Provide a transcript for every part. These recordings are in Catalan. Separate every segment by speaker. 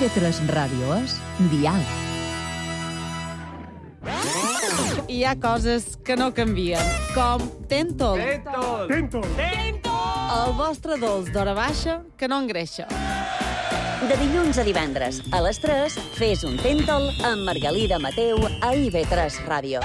Speaker 1: IB3 Ràdio és Dial.
Speaker 2: Hi ha coses que no canvien, com Tentol.
Speaker 3: Tentol!
Speaker 2: El vostre dolç d'hora baixa que no engreixa.
Speaker 4: De dilluns a divendres, a les 3, fes un Tentol amb Margalida Mateu a IB3 Ràdio.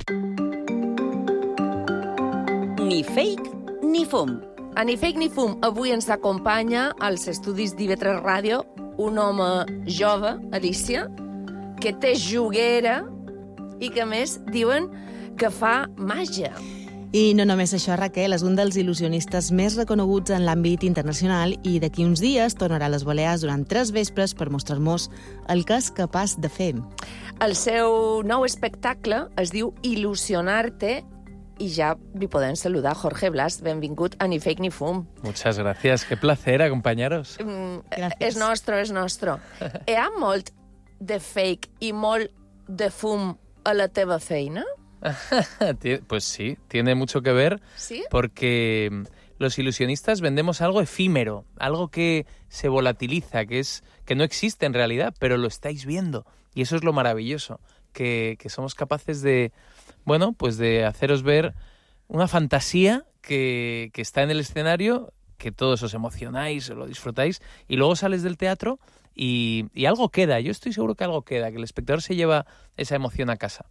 Speaker 4: Ni fake ni fum.
Speaker 5: A Ni Fake ni Fum, avui ens acompanya als estudis d'IB3 Ràdio un home jove, Alicia, que té juguera i que, a més, diuen que fa màgia.
Speaker 6: I no només això, Raquel, és un dels il·lusionistes més reconeguts en l'àmbit internacional i d'aquí uns dies tornarà a les Balears durant 3 vespres per mostrar-nos el que és capaç de fer.
Speaker 5: El seu nou espectacle es diu Il·lusionarte y ya le pueden saludar. Jorge Blas, benvingut a Ni Fake ni Fum.
Speaker 3: Muchas gracias, qué placer acompañaros.
Speaker 5: És nostre, és nostre. Hi ha molt de fake i molt de fum a la teva feina?
Speaker 3: Pues sí, tiene mucho que ver.
Speaker 5: ¿Sí?
Speaker 3: Porque los ilusionistas vendemos algo efímero, algo que se volatiliza, que no existe en realidad, pero lo estáis viendo. Y eso es lo maravilloso, que somos capaces de, bueno, pues de haceros ver una fantasía que está en el escenario, que todos os emocionáis, lo disfrutáis, y luego sales del teatro y algo queda. Yo estoy seguro que algo queda, que el espectador se lleva esa emoción a casa.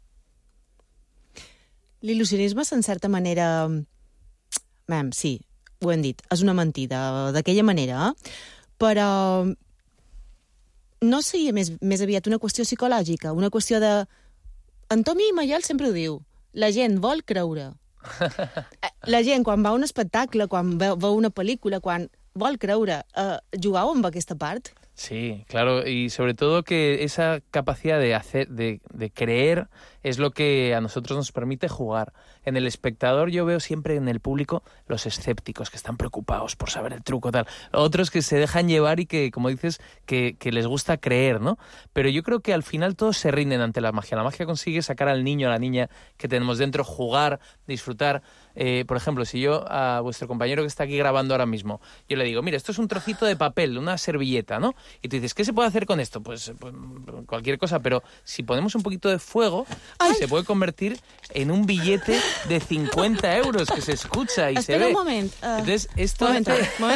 Speaker 6: L'il·lusionisme, en certa manera... sí, ho hem dit, és una mentida, d'aquella manera, però no seria més aviat una qüestió psicològica, una qüestió de... En Tomi Mayol sempre ho diu, la gent vol creure. La gent, quan va a un espectacle, quan veu una pel·lícula, quan vol creure, jugau amb aquesta part?
Speaker 3: Sí, claro, y sobre todo que esa capacidad de creer es lo que a nosotros nos permite jugar. En el espectador yo veo siempre en el público los escépticos que están preocupados por saber el truco, tal. Otros que se dejan llevar y que, como dices, que les gusta creer, ¿no? Pero yo creo que al final todos se rinden ante la magia. La magia consigue sacar al niño, a la niña que tenemos dentro, jugar, disfrutar. Por ejemplo, si yo a vuestro compañero que está aquí grabando ahora mismo, yo le digo, mira, esto es un trocito de papel, una servilleta, ¿no? Y tú dices, ¿qué se puede hacer con esto? Pues cualquier cosa, pero si ponemos un poquito de fuego, se puede convertir en un billete de 50 euros que se escucha y se ve.
Speaker 6: Espera un moment.
Speaker 3: Entonces, esto...
Speaker 6: Momento.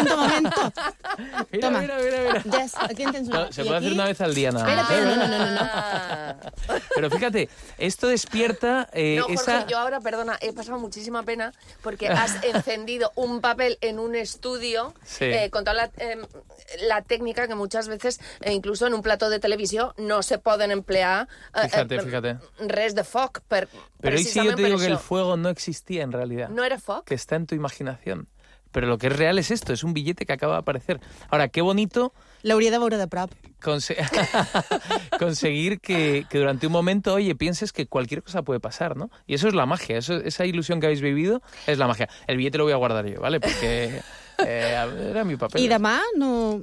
Speaker 3: Mira,
Speaker 6: Toma.
Speaker 3: mira.
Speaker 6: Jess, aquí en tens una.
Speaker 3: No, se puede hacer una vez al día nada más.
Speaker 6: Espera, no.
Speaker 3: Pero fíjate, esto despierta
Speaker 5: No, Jorge,
Speaker 3: esa...
Speaker 5: yo ahora, perdona, he pasado muchísima pena porque has encendido un papel en un estudio
Speaker 3: Sí.
Speaker 5: con toda la técnica que muchas veces, incluso en un plató de televisión, no se poden emplear
Speaker 3: Fíjate.
Speaker 5: res de foc.
Speaker 3: Pero ¿y si yo te digo que el fuego no existía en realidad?
Speaker 5: No era foc?
Speaker 3: Que está en tu imaginación. Pero lo que es real es esto, es un billete que acaba de aparecer. Ahora, qué bonito...
Speaker 6: L'hauria de veure de prop.
Speaker 3: conseguir que durante un momento, oye, pienses que cualquier cosa puede pasar, ¿no? Y eso es la magia, esa ilusión que habéis vivido es la magia. El billete lo voy a guardar yo, ¿vale? Porque era mi papel.
Speaker 6: I demà no...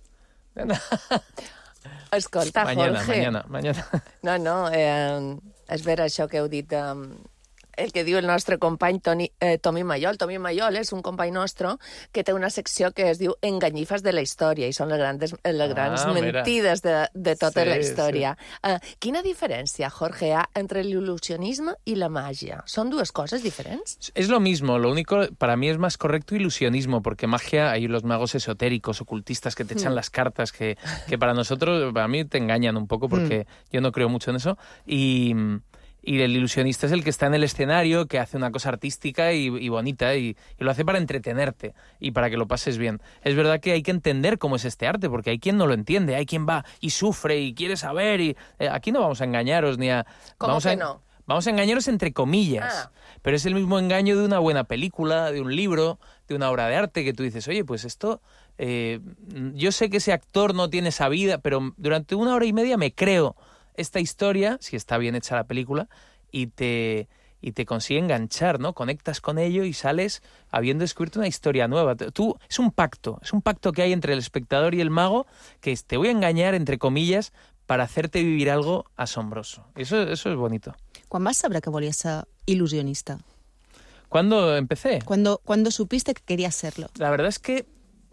Speaker 5: Escolta,
Speaker 3: Mañana.
Speaker 5: No, és vera això que heu dit, el que diu el nostre company Tomi Mayol. Tomi Mayol és un company nostre que té una secció que es diu Enganyifes de la història i són les grans mentides de tota la història. Sí. Quina diferència, Jorge, hi ha entre l'il·lusionisme i la màgia? ¿Son dues coses diferents?
Speaker 3: Es lo mismo, lo único, para mí es más correcto ilusionismo, porque magia, hay los magos esotéricos, ocultistas, que te echan las cartas, que para nosotros, para mí te engañan un poco, porque yo no creo mucho en eso, y el ilusionista es el que está en el escenario, que hace una cosa artística y bonita, y lo hace para entretenerte y para que lo pases bien. Es verdad que hay que entender cómo es este arte, porque hay quien no lo entiende, hay quien va y sufre y quiere saber, y aquí no vamos a engañaros ni a...
Speaker 5: ¿Cómo que no?
Speaker 3: Vamos a engañaros entre comillas, pero es el mismo engaño de una buena película, de un libro, de una obra de arte, que tú dices, oye, pues esto... yo sé que ese actor no tiene esa vida, pero durante 1 hora y media me creo esta historia, si está bien hecha la película, y te consigue enganchar, ¿no? Conectas con ello y sales habiendo descubierto una historia nueva. Es un pacto que hay entre el espectador y el mago, que te voy a engañar, entre comillas, para hacerte vivir algo asombroso. Eso es bonito.
Speaker 6: Quan vas saber que volies ser il·lusionista?
Speaker 3: ¿Cuándo empecé?
Speaker 6: ¿Cuándo supiste que querías serlo?
Speaker 3: La verdad es que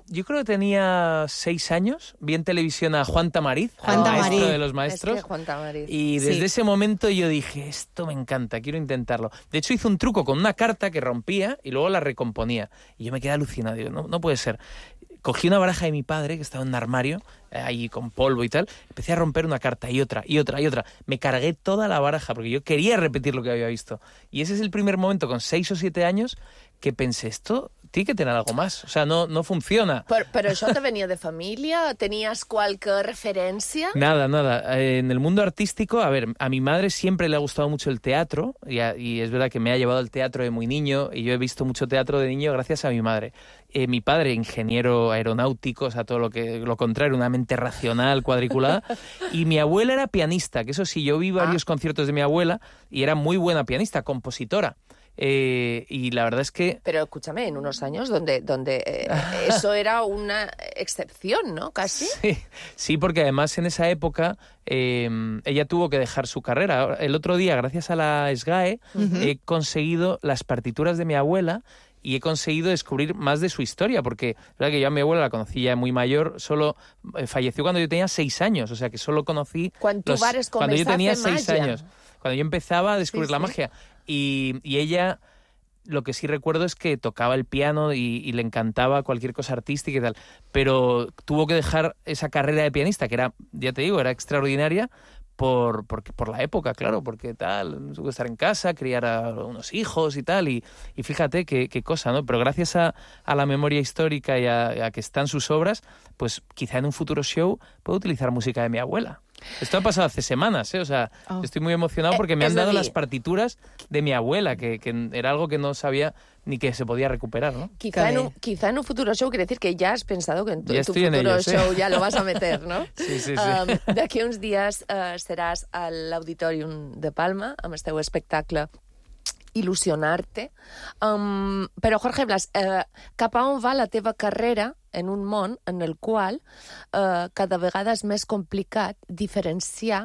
Speaker 3: yo creo que tenía 6 años, vi en televisión a Juan Tamariz,
Speaker 6: Juan
Speaker 3: el
Speaker 6: Tamariz.
Speaker 3: maestro de los maestros.
Speaker 5: Es que Juan Tamariz.
Speaker 3: Y desde
Speaker 6: Sí.
Speaker 3: ese momento yo dije, esto me encanta, quiero intentarlo. De hecho, hice un truco con una carta que rompía y luego la recomponía. Y yo me quedé alucinado, digo, no puede ser. Cogí una baraja de mi padre, que estaba en un armario, ahí con polvo y tal, empecé a romper una carta y otra, y otra, y otra. Me cargué toda la baraja, porque yo quería repetir lo que había visto. Y ese es el primer momento, con 6 o 7 años, que pensé, esto tiene que tener algo más. O sea, no funciona.
Speaker 5: Pero això te venia de família? Tenies qualque referència?
Speaker 3: Nada. En el mundo artístico, a ver, a mi madre siempre le ha gustado mucho el teatro y es verdad que me ha llevado al teatro de muy niño y yo he visto mucho teatro de niño gracias a mi madre. Mi padre, ingeniero aeronáutico, o sea, todo lo contrario, una mente racional, cuadriculada. Y mi abuela era pianista, que eso sí, yo vi varios conciertos de mi abuela y era muy buena pianista, compositora. Y la verdad es que...
Speaker 5: Pero escúchame, en unos años donde eso era una excepción, ¿no? Casi.
Speaker 3: Sí, porque además en esa época ella tuvo que dejar su carrera. El otro día, gracias a la SGAE, he conseguido las partituras de mi abuela y he conseguido descubrir más de su historia, porque la verdad que yo a mi abuela la conocí ya muy mayor, solo falleció cuando yo tenía 6 años, o sea que solo conocí...
Speaker 5: Cuando
Speaker 3: yo tenía 6
Speaker 5: magia.
Speaker 3: años, cuando yo empezaba a descubrir la magia. Y ella, lo que sí recuerdo es que tocaba el piano y le encantaba cualquier cosa artística y tal, pero tuvo que dejar esa carrera de pianista, que era, ya te digo, era extraordinaria, por la época, claro, porque tal, tuvo que estar en casa, criar a unos hijos y tal, y fíjate qué cosa, ¿no? Pero gracias a la memoria histórica y a que están sus obras, pues quizá en un futuro show puedo utilizar música de mi abuela. Esto ha pasado hace semanas, ¿eh? O sea, estoy muy emocionado porque me han dado las partituras de mi abuela, que era algo que no sabía ni que se podía recuperar, ¿no?
Speaker 5: Quizá en un futuro show quiere decir que ya has pensado que en tu
Speaker 3: futuro
Speaker 5: show ya lo vas a meter, ¿no?
Speaker 3: Sí.
Speaker 5: D'aquí uns dies seràs a l'Auditorium de Palma amb el teu espectacle Il·lusionar-te. Però, Jorge Blas, cap a on va la teva carrera en un món en el qual cada vegada és més complicat diferenciar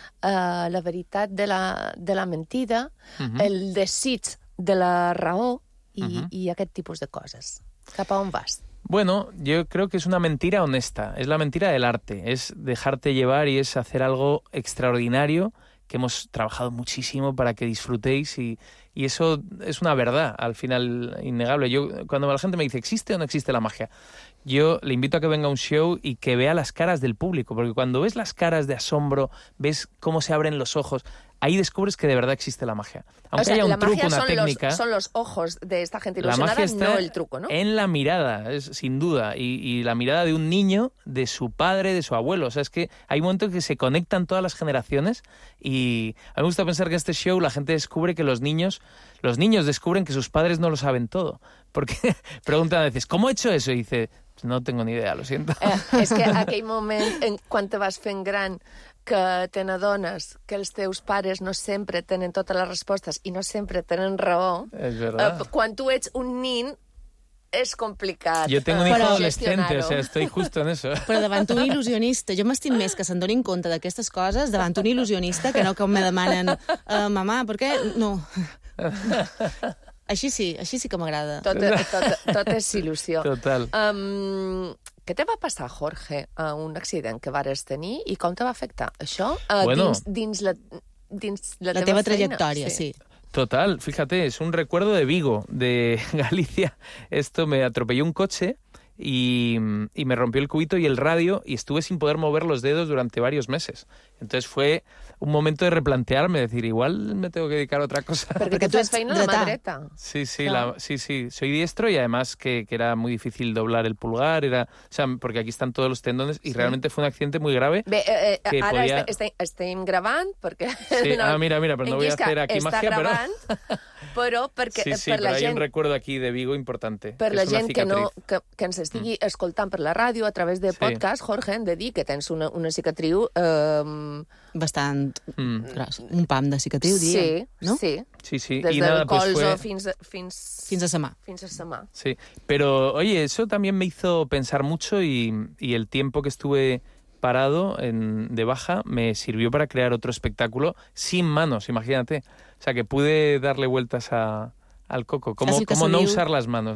Speaker 5: la veritat de la mentida, el desig de la raó y aquest tipus de coses. Cap a on vas?
Speaker 3: Bueno, yo creo que es una mentira honesta, es la mentira del arte, es dejarte llevar y es hacer algo extraordinario que hemos trabajado muchísimo para que disfrutéis y eso es una verdad, al final, innegable. Yo, cuando la gente me dice, ¿existe o no existe la magia? Yo le invito a que venga a un show y que vea las caras del público, porque cuando ves las caras de asombro, ves cómo se abren los ojos, ahí descubres que de verdad existe la magia. Aunque haya un truco, una técnica...
Speaker 5: Son los ojos de esta gente
Speaker 3: la
Speaker 5: ilusionada,
Speaker 3: magia está
Speaker 5: no el truco, ¿no?
Speaker 3: En la mirada, sin duda, y la mirada de un niño, de su padre, de su abuelo. O sea, es que hay momentos que se conectan todas las generaciones y a mí me gusta pensar que en este show la gente descubre que los niños descubren que sus padres no lo saben todo. Porque preguntan a veces, ¿cómo he hecho eso? Y dice, no tengo ni idea, lo siento.
Speaker 5: És que aquell moment, quan te vas fent gran, que te n'adones que els teus pares no sempre tenen totes les respostes i no sempre tenen raó,
Speaker 3: Es verdad.
Speaker 5: Quan tu ets un nin, és complicat.
Speaker 3: Yo tengo un hijo adolescente,
Speaker 5: gestionar-ho.
Speaker 3: o sea, estoy justo en eso.
Speaker 6: Però davant un il·lusionista, jo m'estim més que se'n donin compte d'aquestes coses davant un il·lusionista que no que me demanen mamà, per què? No. Així sí que m'agrada.
Speaker 5: Tot és il·lusió.
Speaker 3: Total.
Speaker 5: Què te va passar, Jorge, a un accident que vares tenir i com te va afectar això
Speaker 3: Bueno.
Speaker 5: dins la
Speaker 6: La teva trajectòria, sí.
Speaker 3: Total, fíjate, es un recuerdo de Vigo, de Galicia. Esto me atropelló un coche y me rompió el cubito y el radio y estuve sin poder mover los dedos durante varios meses. Entonces fue un momento de replantearme, decir, igual me tengo que dedicar a otra cosa.
Speaker 5: Perquè tu ets feina de mà dreta.
Speaker 3: Sí,
Speaker 5: Claro.
Speaker 3: sí, soy diestro y además que era muy difícil doblar el pulgar, porque aquí están todos los tendones y realmente fue un accidente muy grave.
Speaker 5: Bé,
Speaker 3: que
Speaker 5: ara
Speaker 3: podia...
Speaker 5: estem gravant perquè...
Speaker 3: Sí, mira, pero no voy a hacer aquí magia,
Speaker 5: gravant, però perquè
Speaker 3: Sí,
Speaker 5: per
Speaker 3: pero
Speaker 5: la
Speaker 3: hay un
Speaker 5: gent...
Speaker 3: recuerdo aquí de Vigo importante.
Speaker 5: Per
Speaker 3: que
Speaker 5: la
Speaker 3: es una
Speaker 5: gent que, no,
Speaker 3: cicatriz.
Speaker 5: que ens estigui escoltant per la ràdio a través de podcast, Jorge, hem de dir que tens una cicatriu...
Speaker 6: Bastant gros. Un pam de cicatriu, diríem. ¿No?
Speaker 5: Sí.
Speaker 3: Sí.
Speaker 5: Des
Speaker 3: Y
Speaker 5: del
Speaker 3: nada, pues
Speaker 5: colze
Speaker 3: fue...
Speaker 6: Fins a sa mà.
Speaker 5: Fins a sa mà.
Speaker 3: Sí, pero oye, eso también me hizo pensar mucho y el tiempo que estuve parado de baja me sirvió para crear otro espectáculo sin manos, imagínate. O sea, que pude darle vueltas al coco.
Speaker 6: Así que
Speaker 3: ¿Cómo
Speaker 6: se
Speaker 3: no
Speaker 6: diu-
Speaker 3: usar las manos, no?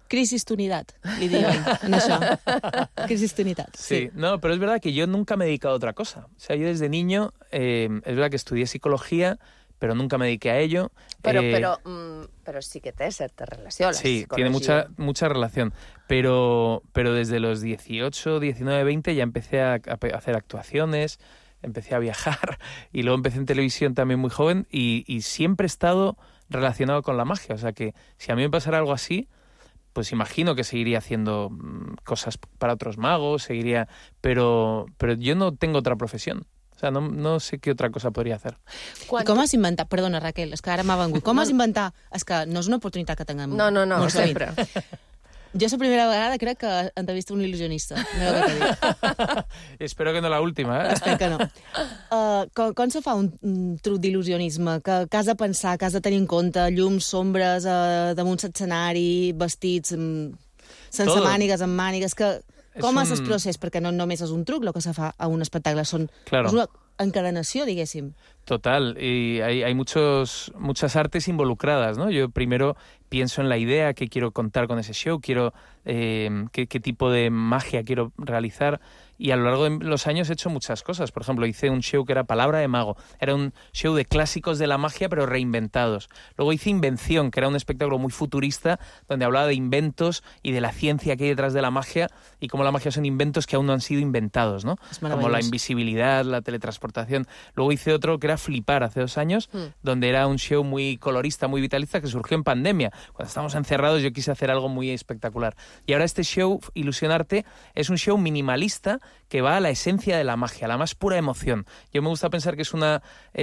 Speaker 6: Crisis d'unitat, li diuen, en això. Crisis d'unitat.
Speaker 3: Sí, no, pero es verdad que yo nunca me he dedicado a otra cosa. O sea, yo desde niño, es verdad que estudié psicología, pero nunca me dediqué a ello.
Speaker 5: Pero sí que té certa relació, la
Speaker 3: sí,
Speaker 5: psicologia.
Speaker 3: tiene mucha relación. Pero desde los 18, 19, 20 ya empecé a hacer actuaciones, empecé a viajar y luego empecé en televisión también muy joven y siempre he estado relacionado con la magia. O sea que si a mí me pasara algo así, pues imagino que seguiría haciendo cosas para otros magos, seguiría... Pero yo no tengo otra profesión. O sea, no sé què altra cosa podria fer.
Speaker 6: I com has inventat... Perdona, Raquel, és que ara m'ha vengut. Com has inventat... És que no és una oportunitat que tinguem...
Speaker 5: No, sempre.
Speaker 6: Jo és la primera vegada, crec, que entrevisto un il·lusionista.
Speaker 3: Espero que no la última, eh?
Speaker 6: Espero que no. Com se fa un truc d'il·lusionisme? Que has de pensar, que has de tenir en compte llums, sombres, damunt l'escenari, vestits, sense
Speaker 3: Todo.
Speaker 6: mànigues, amb mànigues... Com és el
Speaker 3: un...
Speaker 6: procés? Perquè no només és un truc el que se fa a un espectacle,
Speaker 3: Claro.
Speaker 6: és una encadenació, diguéssim.
Speaker 3: Total, y hay muchas artes involucradas, ¿no? Yo primero pienso en la idea que quiero contar con ese show, quiero qué tipo de magia quiero realizar, y a lo largo de los años he hecho muchas cosas. Por ejemplo, hice un show que era Palabra de Mago, era un show de clásicos de la magia pero reinventados. Luego hice Invención, que era un espectáculo muy futurista donde hablaba de inventos y de la ciencia que hay detrás de la magia y cómo la magia son inventos que aún no han sido inventados, ¿no? Como la invisibilidad, la teletransportación. Luego hice otro que era Flipar hace 2 años, donde era un show muy colorista, muy vitalista, que surgió en pandemia. Cuando estábamos encerrados yo quise hacer algo muy espectacular. Y ahora este show, Ilusionarte, es un show minimalista que va a la esencia de la magia, la más pura emoción. Yo me gusta pensar que es un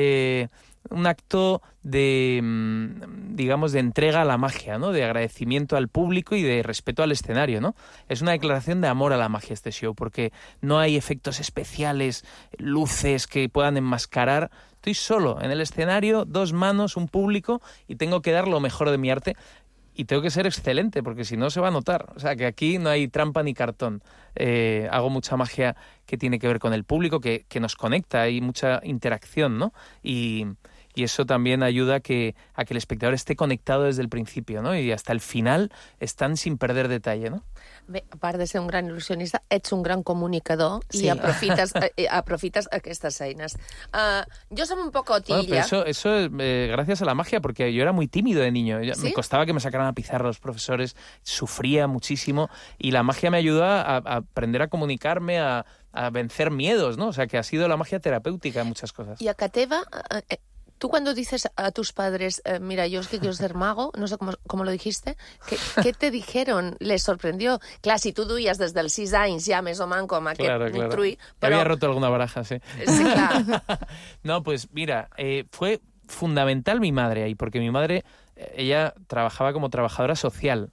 Speaker 3: acto de, digamos, de entrega a la magia, ¿no? De agradecimiento al público y de respeto al escenario, ¿no? Es una declaración de amor a la magia este show, porque no hay efectos especiales, luces que puedan enmascarar. Estoy solo en el escenario, 2 manos, un público, y tengo que dar lo mejor de mi arte. Y tengo que ser excelente, porque si no se va a notar. O sea, que aquí no hay trampa ni cartón. Hago mucha magia que tiene que ver con el público, que nos conecta, hay mucha interacción, ¿no? Y eso también ayuda a que el espectador esté conectado desde el principio, ¿no? Y hasta el final están sin perder detalle, ¿no?
Speaker 5: Bé, a part de ser un gran il·lusionista, ets un gran comunicador
Speaker 6: sí.
Speaker 5: I aprofites aquestes eines. Jo som un poco tilla.
Speaker 3: Bueno, pero eso es gracias a la magia, porque yo era muy tímido de niño.
Speaker 5: ¿Sí?
Speaker 3: Me costaba que me sacaran a pizarra los profesores, sufría muchísimo, y la magia me ayudó a aprender a comunicarme, a vencer miedos, ¿no? O sea, que ha sido la magia terapéutica en muchas cosas.
Speaker 5: Y a Cateva... Tú cuando dices a tus padres, mira, yo es que quiero ser mago, no sé cómo lo dijiste, ¿qué te dijeron? ¿Les sorprendió? Clar, si tú duies desde els 6 anys ja més o manco amb aquest trull...
Speaker 3: Pero... había roto alguna baraja, sí.
Speaker 5: Sí, claro.
Speaker 3: No, pues mira, fue fundamental mi madre ahí, porque mi madre, ella trabajaba como trabajadora social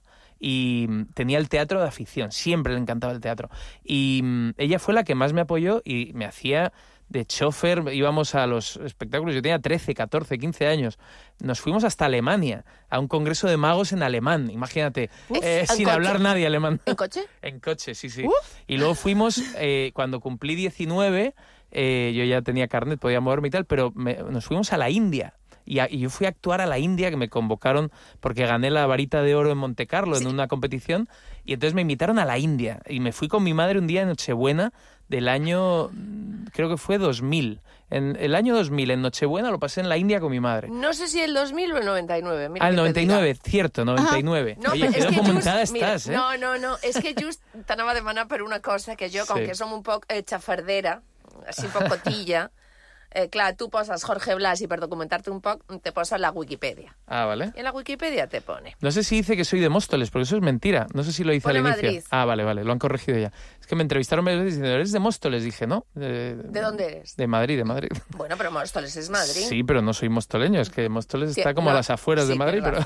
Speaker 3: y tenía el teatro de afición, siempre le encantaba el teatro. Y ella fue la que más me apoyó y me hacía... de chofer, íbamos a los espectáculos, yo tenía 13, 14, 15 años, nos fuimos hasta Alemania, a un congreso de magos en alemán, imagínate, sin hablar nadie alemán.
Speaker 5: ¿En coche?
Speaker 3: En coche, sí. Y luego fuimos, cuando cumplí 19, yo ya tenía carnet, podía moverme y tal, pero nos fuimos a la India. Y yo fui a actuar a la India, que me convocaron porque gané la varita de oro en Montecarlo, en una competición, y entonces me invitaron a la India. Y me fui con mi madre un día en Nochebuena del año, creo que fue 2000. En el año 2000, en Nochebuena, lo pasé en la India con mi madre.
Speaker 5: No sé si el 2000 o el 99. Mira
Speaker 3: el 99, cierto, 99.
Speaker 5: No,
Speaker 3: oye, qué documentada estàs, eh?
Speaker 5: No, és que just t'anava a demanar per una cosa que jo, com que som un poc xafardera, així un poc cotilla, clar, tu poses Jorge Blas y per documentarte un poc te posa la Wikipedia.
Speaker 3: Ah, vale.
Speaker 5: Y en la Wikipedia te pone.
Speaker 3: No sé si dice que soy de Móstoles, porque eso es mentira. No sé si lo hice al inicio.
Speaker 5: Madrid.
Speaker 3: Ah, vale, lo han corregido ya. Es que me entrevistaron varias veces diciendo, ¿eres de Móstoles? Dije, ¿no?
Speaker 5: ¿De dónde eres?
Speaker 3: De Madrid.
Speaker 5: Bueno, pero Móstoles es Madrid.
Speaker 3: Sí, pero no soy mostoleño, es que Móstoles está como a las afueras de Madrid. Pero...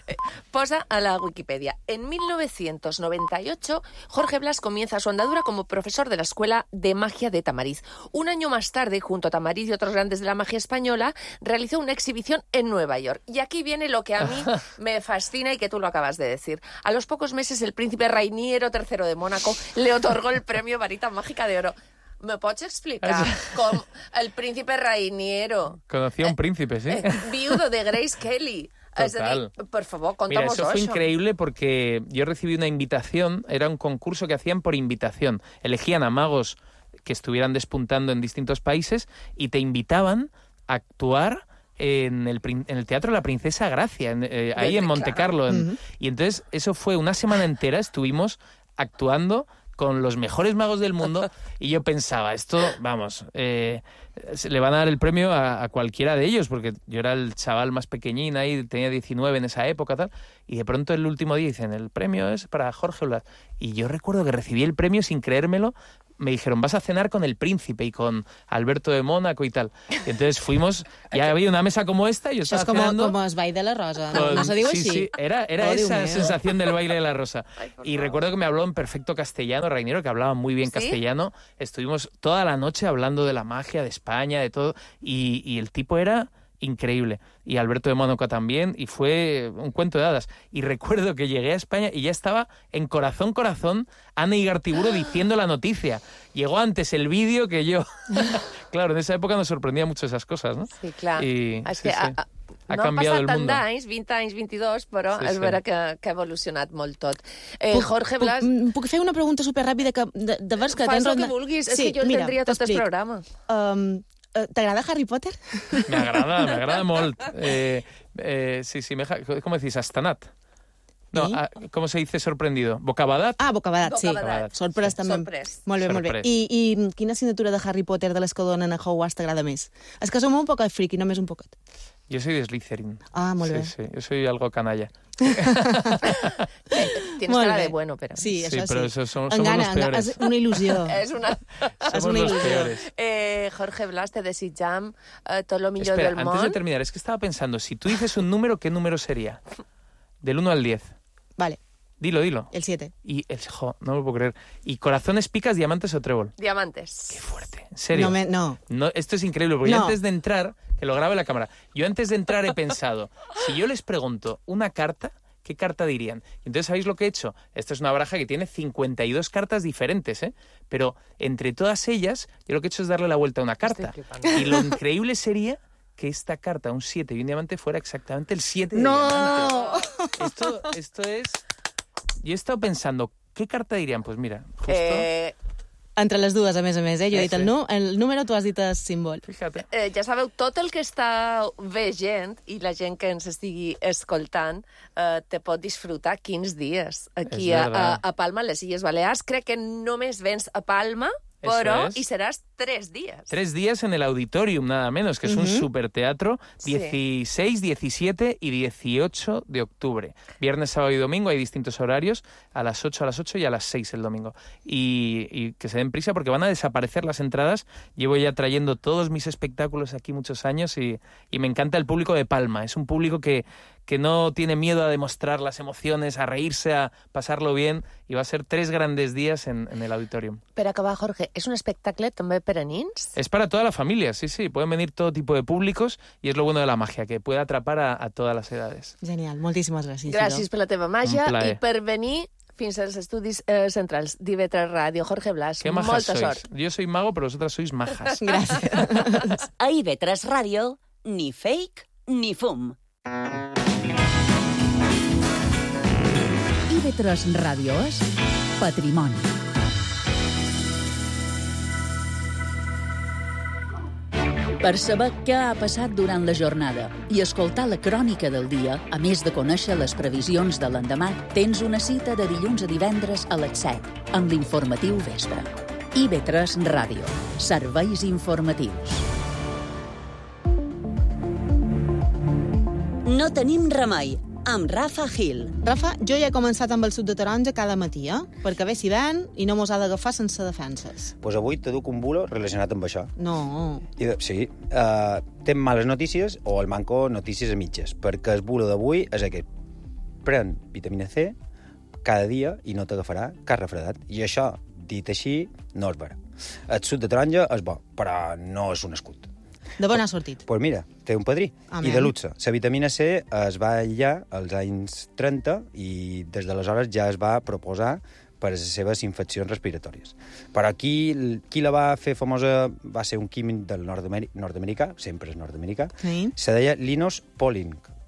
Speaker 5: Posa a la Wikipedia. En 1998, Jorge Blas comienza su andadura como profesor de la Escuela de Magia de Tamariz. Un año más tarde, junto a Tamariz y otros grandes de la magia española, realizó una exhibición en Nueva York. Y aquí viene lo que a mí me fascina y que tú lo acabas de decir. A los pocos meses, el príncipe Rainiero III de Mónaco le otorgó el premio Varita Mágica de Oro. ¿Me pots explicar com el príncipe Rainiero...
Speaker 3: Conocía un príncipe, sí.
Speaker 5: Viudo de Grace Kelly. És a dir, por favor,
Speaker 3: Mira,
Speaker 5: contamos
Speaker 3: eso fue
Speaker 5: eso.
Speaker 3: increíble porque yo recibí una invitación, era un concurso que hacían por invitación. Elegían a magos que estuvieran despuntando en distintos países y te invitaban a actuar en el Teatro de la Princesa Gracia, ahí en Montecarlo. Y entonces eso fue una semana entera, estuvimos actuando con los mejores magos del mundo y yo pensaba, esto, vamos, le van a dar el premio a cualquiera de ellos, porque yo era el chaval más pequeñín ahí, tenía 19 en esa época, tal, y de pronto el último día dicen, el premio es para Jorge Blas. Y yo recuerdo que recibí el premio sin creérmelo, me dijeron, vas a cenar con el príncipe y con Alberto de Mónaco y tal. Y entonces fuimos, ya había una mesa como esta y yo
Speaker 6: Això
Speaker 3: estaba
Speaker 6: és
Speaker 3: cenando...
Speaker 6: com el ball de la rosa,
Speaker 3: Con-
Speaker 6: no se diu
Speaker 3: sí,
Speaker 6: així?
Speaker 3: sí, era
Speaker 6: Oh, Dios
Speaker 3: esa
Speaker 6: mío.
Speaker 3: sensación del baile de la rosa. Y recuerdo que me habló en perfecto castellano, Rainiero, que hablaba muy bien
Speaker 5: ¿Sí?
Speaker 3: castellano. Estuvimos toda la noche hablando de la magia de España, de todo, y el tipo era increíble. Y Alberto de Mónaco también, y fue un cuento de hadas. Y recuerdo que llegué a España y ya estaba en Corazón, Ana Igartiburu diciendo la noticia. Llegó antes el vídeo que yo. Claro, en esa época nos sorprendía mucho esas cosas, ¿no?
Speaker 5: Sí, clar.
Speaker 3: I,
Speaker 5: És
Speaker 3: sí,
Speaker 5: que
Speaker 3: sí. Ha
Speaker 5: no han
Speaker 3: canviat
Speaker 5: passat
Speaker 3: el
Speaker 5: tant
Speaker 3: mundo.
Speaker 5: d'anys, 20 anys, 22, però
Speaker 3: Sí,
Speaker 5: és
Speaker 3: sí.
Speaker 5: vera que ha evolucionat molt tot. Jorge Blas,
Speaker 6: Puc fer una pregunta superràpida de veure que
Speaker 5: fas
Speaker 6: tens
Speaker 5: el que
Speaker 6: ronda-
Speaker 5: vulguis, és
Speaker 6: Sí,
Speaker 5: que jo
Speaker 6: mira,
Speaker 5: entendria tot el
Speaker 6: t'explic.
Speaker 5: programa.
Speaker 6: T'agrada Harry Potter?
Speaker 3: Me agrada molt. Sí, ¿cómo decís? Astanat. No,
Speaker 6: I?
Speaker 3: ¿cómo se dice sorprendido? ¿Bocabadat?
Speaker 6: Ah, bocabadat, sí.
Speaker 5: Bocabadat.
Speaker 6: Sorprès, també.
Speaker 5: Sorprès.
Speaker 6: Molt bé, molt bé.
Speaker 3: Sorprès.
Speaker 6: I quina assignatura de Harry Potter de les que donen a Hogwarts t'agrada més? És que som un poc friki, només un poquet.
Speaker 3: Yo soy de Slytherin.
Speaker 6: Ah, molt bé.
Speaker 3: Sí, yo soy algo canalla.
Speaker 5: Tienes
Speaker 6: Molt
Speaker 5: cara
Speaker 6: bé.
Speaker 5: de bueno, però...
Speaker 6: Sí,
Speaker 3: Sí,
Speaker 6: això sí.
Speaker 3: però eso somos
Speaker 6: Engana,
Speaker 3: los peores.
Speaker 6: és una il·lusió.
Speaker 5: És una...
Speaker 6: És
Speaker 3: Somos
Speaker 6: una
Speaker 3: los
Speaker 6: il·lusió.
Speaker 3: peores.
Speaker 5: Jorge Blas, te desitjam tot lo millor
Speaker 3: Espera,
Speaker 5: del
Speaker 3: antes
Speaker 5: món.
Speaker 3: de terminar, es que estaba pensando, si tú dices un número, ¿qué número sería? Del 1 al 10.
Speaker 6: Vale,
Speaker 3: Dilo.
Speaker 6: el 7.
Speaker 3: Y no lo puedo creer. ¿Y corazones, picas, diamantes o trébol?
Speaker 5: Diamantes.
Speaker 3: Qué fuerte. ¿En serio?
Speaker 6: No.
Speaker 3: No, esto es increíble, porque yo
Speaker 6: No.
Speaker 3: antes de entrar, que lo grabe la cámara, yo antes de entrar he pensado, si yo les pregunto una carta, ¿qué carta dirían? Y entonces, ¿sabéis lo que he hecho? Esta es una baraja que tiene 52 cartas diferentes, ¿eh? Pero entre todas ellas, yo lo que he hecho es darle la vuelta a una carta. Y lo increíble sería que esta carta, un 7 y un diamante, fuera exactamente el 7 de diamante. Esto es... Yo he estado pensando, ¿qué carta dirían? Pues mira, justo...
Speaker 6: Entre les dues, a més, Jo he dit
Speaker 3: Sí.
Speaker 6: el número, tu has dit el símbol.
Speaker 3: Fíjate.
Speaker 5: Ja sabeu, tot el que està veient i la gent que ens estigui escoltant te pot disfrutar 15 dies aquí
Speaker 3: És verdad.
Speaker 5: a Palma, a les Illes Balears. Crec que només vens a Palma,
Speaker 3: Eso
Speaker 5: però
Speaker 3: es.
Speaker 5: hi seràs 3 dies.
Speaker 3: 3 días en el Auditorium, nada menos, que es un superteatro,
Speaker 5: Sí.
Speaker 3: 16, 17 y 18 de octubre. Viernes, sábado y domingo hay distintos horarios, a las 8 y a las 6 el domingo. Y que se den prisa porque van a desaparecer las entradas. Llevo ya trayendo todos mis espectáculos aquí muchos años y me encanta el público de Palma. Es un público que no tiene miedo a demostrar las emociones, a reírse, a pasarlo bien, y va a ser 3 grandes días en el Auditorium.
Speaker 5: Per acabar, Jorge, és un espectacle també per a nins?
Speaker 3: Es para toda la familia, sí. Pueden venir todo tipo de públicos y es lo bueno de la magia, que puede atrapar a todas las edades.
Speaker 6: Genial, moltíssimes gràcies.
Speaker 5: Gràcies per la teva màgia
Speaker 3: Un plaer.
Speaker 5: i per venir fins als estudis centrals d'IV3 Ràdio. Jorge Blas,
Speaker 3: Qué majas
Speaker 5: molta
Speaker 3: sois.
Speaker 5: sort.
Speaker 3: Yo soy mago, pero vosotras sois majas.
Speaker 6: Gràcies.
Speaker 4: A IB3 Ràdio, ni fake ni fum.
Speaker 1: IB3 Ràdio és Patrimoni. Per saber què ha passat durant la jornada i escoltar la crònica del dia, a més de conèixer les previsions de l'endemà, tens una cita de dilluns a divendres a les 7 amb l'informatiu vespre. IB3 Ràdio. Serveis informatius.
Speaker 4: No tenim remei, amb Rafa Gil.
Speaker 6: Rafa, jo ja he començat amb el suc de taronja cada matí, perquè ve si ven i no mos ha d'agafar sense defenses.
Speaker 7: Pues avui te duc un bulo relacionat amb això.
Speaker 6: No.
Speaker 7: Sí, tem males notícies o el manco notícies a mitges, perquè el bulo d'avui és aquest. Pren vitamina C cada dia i no t'agafarà cap refredat. I això, dit així, no és vera. El suc de taronja és bo, però no és un escut.
Speaker 6: De bon ha sortit.
Speaker 7: Pues mira, té un padrí,
Speaker 6: Amén.
Speaker 7: i de luxe. La vitamina C es va aïllar als anys 30 i des d'aleshores ja es va proposar per a les seves infeccions respiratòries. Però qui la va fer famosa va ser un químic del nord-americà, sempre és nord-americà,
Speaker 6: Sí.
Speaker 7: se deia Linus Pauling,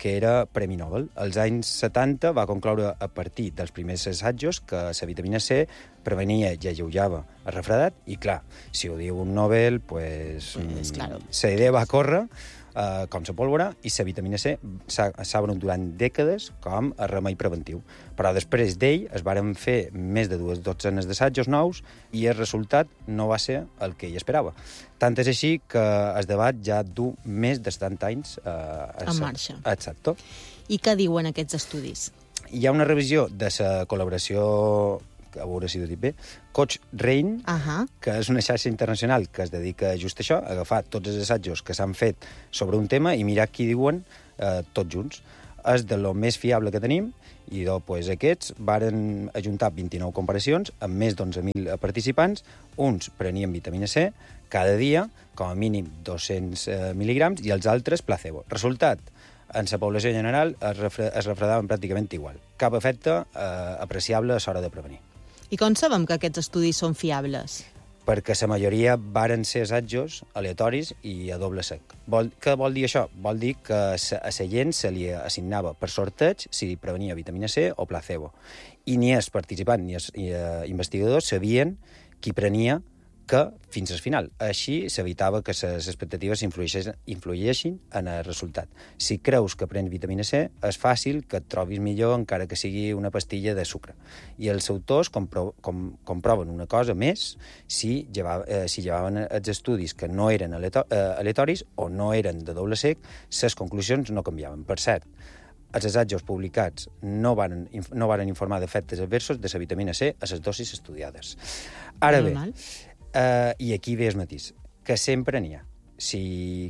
Speaker 7: que era Premi Nobel. Als anys 70 va concloure a partir dels primers assajos que la vitamina C prevenia i alleujava el refredat, i clar, si ho diu un Nobel, pues,
Speaker 6: claro.
Speaker 7: la idea va córrer com la pólvora, i la vitamina C s'ha venut durant dècades com a remei preventiu. Però després d'ell es varen fer més de 2 dotzenes d'assajos nous i el resultat no va ser el que ell esperava. Tant és així que el debat ja du més de 70 anys
Speaker 6: en marxa.
Speaker 7: Exacte.
Speaker 6: I què diuen aquests estudis?
Speaker 7: Hi ha una revisió de la col·laboració, a veure si ho dic bé, Cochrane, que és una xarxa internacional que es dedica a just això, a agafar tots els assajos que s'han fet sobre un tema i mirar qui diuen tots junts. És de lo més fiable que tenim, i pues, aquests varen ajuntar 29 comparacions amb més d'11.000 participants. Uns prenien vitamina C cada dia, com a mínim 200 mil·lígrams, i els altres placebo. Resultat, en la població general es refredaven pràcticament igual. Cap efecte apreciable a l'hora de prevenir.
Speaker 6: I com sabem que aquests estudis són fiables?
Speaker 7: Perquè la majoria varen ser assajos aleatoris i a doble sec. Què vol dir això? Vol dir que a la gent se li assignava per sorteig si prevenia vitamina C o placebo. I ni els participants ni els investigadors sabien qui prenia que fins al final. Així s'evitava que les expectatives influïssin en el resultat. Si creus que prens vitamina C, és fàcil que et trobis millor encara que sigui una pastilla de sucre. I els autors comproven una cosa més si llevaven els estudis que no eren aleatoris o no eren de doble sec, les conclusions no canviaven. Per cert, els assajos publicats no varen informar d'efectes adversos de la vitamina C a les dosis estudiades. Ara bé, i aquí ve el matís, que sempre n'hi ha. Sí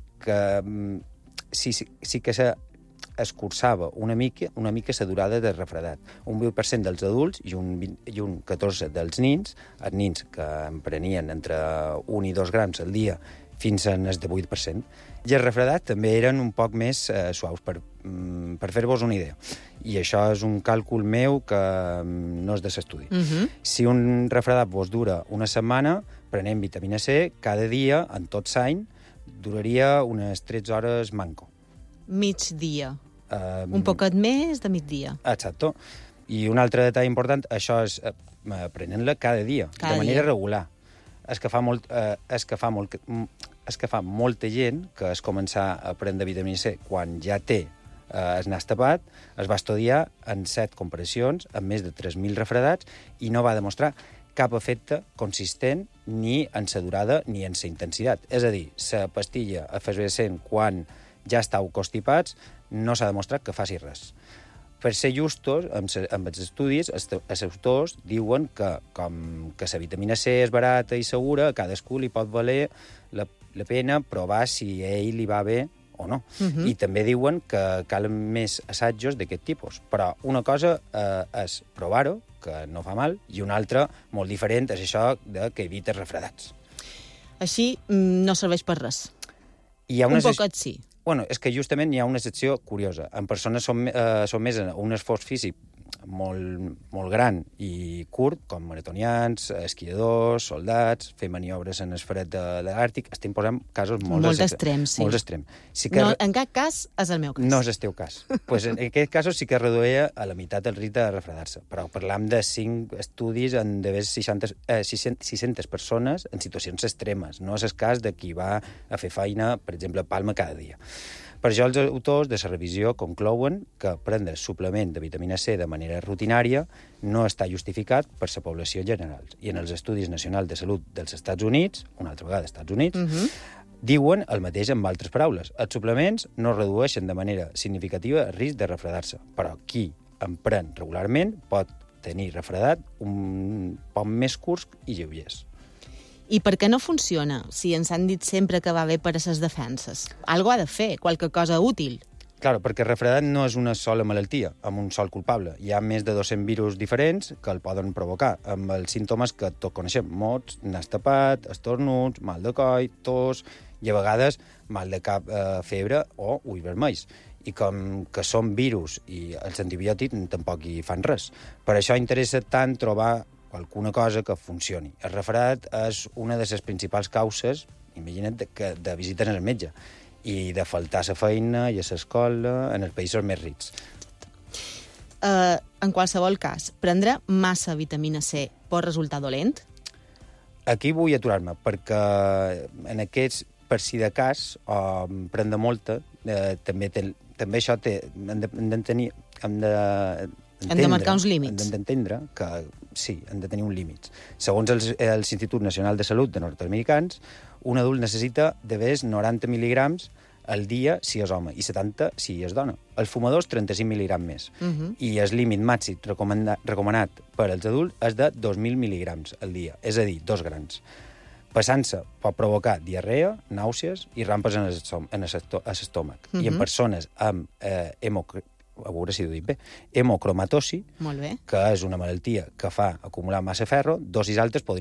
Speaker 7: que s'escurçava una mica la durada de refredat. Un 20% dels adults i un 14% dels nins, els nins que en prenien entre 1 i 2 grams al dia fins a el de 8%. I el refredat també eren un poc més suaus, per fer-vos una idea. I això és un càlcul meu que no és de l'estudi. Si un refredat vos dura una setmana, prenem vitamina C cada dia, en tot l'any, duraria unes 13 hores manco.
Speaker 6: Migdia. Un poquet més de migdia.
Speaker 7: Exacte. I un altre detall important, això és prenent-la cada dia, de manera regular. És que fa molta gent que es començar a prendre vitamina C quan ja té el nas tapat, es va estudiar en 7 comparacions amb més de 3.000 refredats i no va demostrar cap efecte consistent ni en la durada ni en la intensitat. És a dir, la pastilla efervescent quan ja estàu constipats no s'ha demostrat que faci res. Per ser justos, amb els estudis, els autors diuen que com que la vitamina C és barata i segura, a cadascú li pot valer la pena provar si a ell li va bé o no. I també diuen que calen més assajos d'aquest tipus. Però una cosa és provar-ho, que no fa mal, i una altra, molt diferent, és això que evita refredats.
Speaker 6: Així no serveix per res. Un poquet sí.
Speaker 7: Bueno, és que justament hi ha una secció curiosa. En persones sotmeses a un esforç físic molt gran i curt, com maratonians, esquiadors, soldats, fer maniobres en el fred de l'Àrtic, estem posant casos molt
Speaker 6: extrems.
Speaker 7: Molt extrems.
Speaker 6: No, en cap cas és el meu cas.
Speaker 7: No és el teu cas. Pues en aquest cas sí que reduïa a la meitat el risc de refredar-se. Però parlam de 5 estudis en d'haver 600 persones en situacions extremes. No és el cas de qui va a fer feina, per exemple, a Palma cada dia. Per això els autors de la revisió conclouen que prendre suplement de vitamina C de manera rutinària no està justificat per la població en general. I en els Estudis Nacionals de Salut dels Estats Units, una altra vegada Estats Units, diuen el mateix amb altres paraules. Els suplements no redueixen de manera significativa el risc de refredar-se, però qui en pren regularment pot tenir refredat un poc més curts i lleugers.
Speaker 6: I per què no funciona, si ens han dit sempre que va bé per a les defenses? Algo ha de fer, qualque cosa útil.
Speaker 7: Claro, perquè el refredat no és una sola malaltia, amb un sol culpable. Hi ha més de 200 virus diferents que el poden provocar, amb els símptomes que tots coneixem: mots, nas tapat, estornuts, mal de coll, tos i a vegades mal de cap, febre o ulls vermells. I com que són virus i els antibiòtics tampoc hi fan res. Per això interessa tant trobar alguna cosa que funcioni. El refredat és una de les principals causes, imagina't, de visites al metge. i de faltar a la feina i a l'escola en els països més rics.
Speaker 6: En qualsevol cas, prendre massa vitamina C pot resultar dolent?
Speaker 7: Aquí vull aturar-me, perquè en aquests, per si de cas, prendre molta, també això hem de
Speaker 6: marcar uns límits.
Speaker 7: Hem d'entendre que sí, hem de tenir uns límits. Segons l'Institut Nacional de Salut de nord-americans, un adult necessita de més 90 mil·ligrams al dia si és home i 70 si és dona. Els fumadors, 35 mil·ligrams més. I el límit màxim recomanat per als adults és de 2.000 mil·ligrams al dia, és a dir, 2 grans. Passant-se pot provocar diarrea, nàusees i rampes en l'estómac. I en persones amb a veure si ho dic bé, hemocromatosi,
Speaker 6: Molt bé.
Speaker 7: que és una malaltia que fa acumular massa ferro, dosis altes podrien